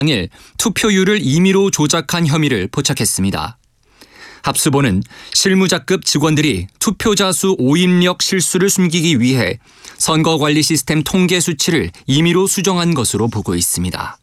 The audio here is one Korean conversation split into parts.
일 투표율을 임의로 조작한 혐의를 포착했습니다. 합수본은 실무자급 직원들이 투표자 수 오입력 실수를 숨기기 위해 선거관리 시스템 통계 수치를 임의로 수정한 것으로 보고 있습니다.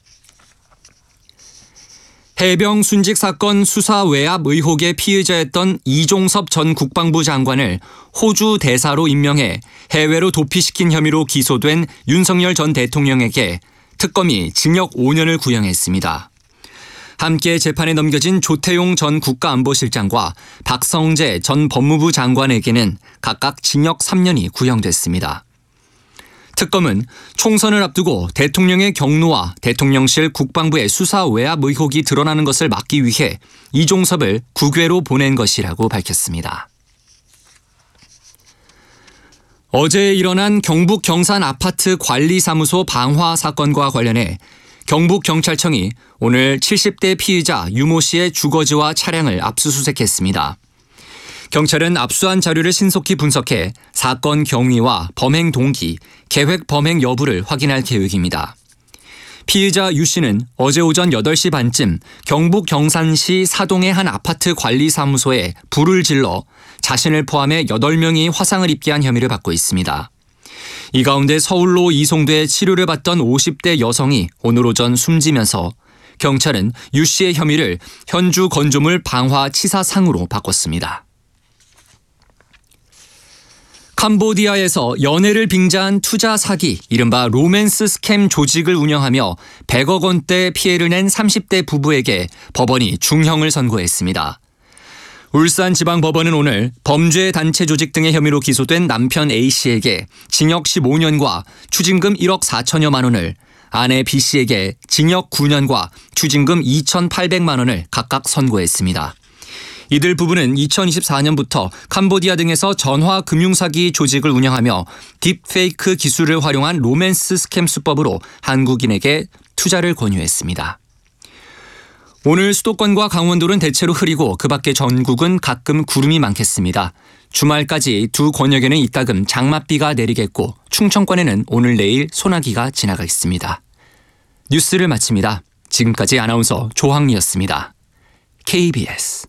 해병 순직 사건 수사 외압 의혹의 피의자였던 이종섭 전 국방부 장관을 호주 대사로 임명해 해외로 도피시킨 혐의로 기소된 윤석열 전 대통령에게 특검이 징역 5년을 구형했습니다. 함께 재판에 넘겨진 조태용 전 국가안보실장과 박성재 전 법무부 장관에게는 각각 징역 3년이 구형됐습니다. 특검은 총선을 앞두고 대통령의 경로와 대통령실 국방부의 수사 외압 의혹이 드러나는 것을 막기 위해 이종섭을 국외로 보낸 것이라고 밝혔습니다. 어제 일어난 경북 경산 아파트 관리사무소 방화 사건과 관련해 경북경찰청이 오늘 70대 피의자 유모 씨의 주거지와 차량을 압수수색했습니다. 경찰은 압수한 자료를 신속히 분석해 사건 경위와 범행 동기, 계획 범행 여부를 확인할 계획입니다. 피의자 유 씨는 어제 오전 8시 반쯤 경북 경산시 사동의 한 아파트 관리사무소에 불을 질러 자신을 포함해 8명이 화상을 입게 한 혐의를 받고 있습니다. 이 가운데 서울로 이송돼 치료를 받던 50대 여성이 오늘 오전 숨지면서 경찰은 유 씨의 혐의를 현주 건조물 방화 치사상으로 바꿨습니다. 캄보디아에서 연애를 빙자한 투자 사기, 이른바 로맨스 스캠 조직을 운영하며 100억 원대 피해를 낸 30대 부부에게 법원이 중형을 선고했습니다. 울산지방법원은 오늘 범죄 단체 조직 등의 혐의로 기소된 남편 A씨에게 징역 15년과 추징금 1억 4천여만 원을, 아내 B씨에게 징역 9년과 추징금 2,800만 원을 각각 선고했습니다. 이들 부부는 2024년부터 캄보디아 등에서 전화 금융사기 조직을 운영하며 딥페이크 기술을 활용한 로맨스 스캠 수법으로 한국인에게 투자를 권유했습니다. 오늘 수도권과 강원도는 대체로 흐리고 그 밖의 전국은 가끔 구름이 많겠습니다. 주말까지 두 권역에는 이따금 장맛비가 내리겠고 충청권에는 오늘 내일 소나기가 지나가겠습니다. 뉴스를 마칩니다. 지금까지 아나운서 조항리였습니다. KBS